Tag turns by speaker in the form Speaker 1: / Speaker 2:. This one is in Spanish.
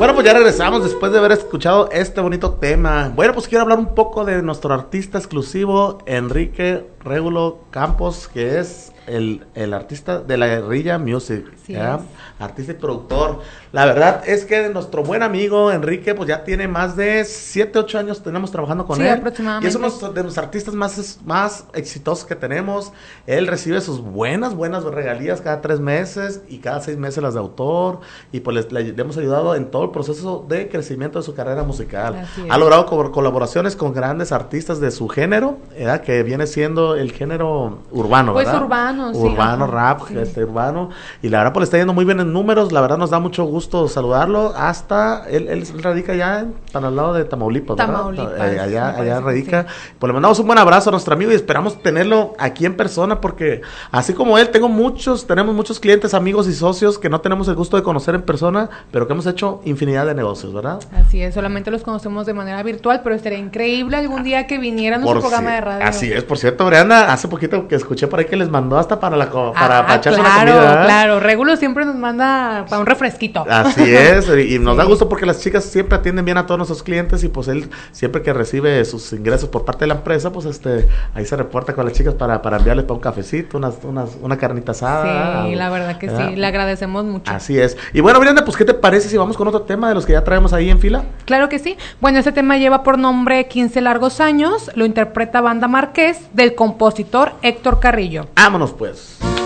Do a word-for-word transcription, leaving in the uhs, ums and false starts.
Speaker 1: Bueno, pues ya regresamos después de haber escuchado este bonito tema. Bueno, pues quiero hablar un poco de nuestro artista exclusivo, Enrique Régulo Campos, que es el, el artista de la Guerrilla Music, sí, artista y productor. La verdad es que nuestro buen amigo Enrique, pues ya tiene más de siete, ocho años tenemos trabajando con
Speaker 2: sí,
Speaker 1: él.
Speaker 2: Aproximadamente.
Speaker 1: Y es uno de los artistas más, más exitosos que tenemos. Él recibe sus buenas, buenas regalías cada tres meses y cada seis meses las de autor. Y pues le, le hemos ayudado en todo el proceso de crecimiento de su carrera musical. Ha logrado co- colaboraciones con grandes artistas de su género, ¿verdad? Que viene siendo el género urbano, ¿verdad?
Speaker 2: Pues urbano,
Speaker 1: urbano, sí. Urbano, rap, sí. este urbano. Y la verdad, pues le está yendo muy bien en números. La verdad, nos da mucho gusto saludarlo. Hasta, él, él radica ya en, para el lado de Tamaulipas, ¿verdad?
Speaker 2: Tamaulipas.
Speaker 1: Eh, allá, allá radica. Sí. Pues le mandamos un buen abrazo a nuestro amigo y esperamos tenerlo aquí en persona, porque así como él, tengo muchos, tenemos muchos clientes, amigos y socios que no tenemos el gusto de conocer en persona, pero que hemos hecho infinidad de negocios, ¿verdad?
Speaker 2: Así es, solamente los conocemos de manera virtual, pero estaría increíble algún día que vinieran a su programa
Speaker 1: si,
Speaker 2: de radio.
Speaker 1: Así es, por cierto, Brianda, hace poquito que escuché por ahí que les mandó hasta para la para,
Speaker 2: ah,
Speaker 1: para echarse
Speaker 2: claro,
Speaker 1: una comida.
Speaker 2: Claro, claro, Régulo siempre nos manda para un refresquito.
Speaker 1: Así es, y, y nos
Speaker 2: sí.
Speaker 1: da gusto porque las chicas siempre atienden bien a todos nuestros clientes y pues él siempre que recibe sus ingresos por parte de la empresa, pues este ahí se reporta con las chicas para, para enviarles para un cafecito, unas, unas, una carnita asada.
Speaker 2: Sí,
Speaker 1: o,
Speaker 2: la verdad que
Speaker 1: ¿verdad?
Speaker 2: sí, le agradecemos mucho.
Speaker 1: Así es. Y bueno, Brianda, pues ¿qué te parece si vamos con otro tema de los que ya traemos ahí en fila?
Speaker 2: Claro que sí. Bueno, este tema lleva por nombre quince largos años, lo interpreta Banda Marqués, del compositor Héctor Carrillo.
Speaker 1: Vámonos pues.